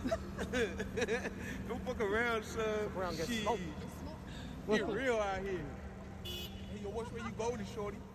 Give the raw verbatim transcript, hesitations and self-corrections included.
Don't fuck around, son. Around, get Shit. smoked. Get real out here. Hey, yo, which way you going, shorty?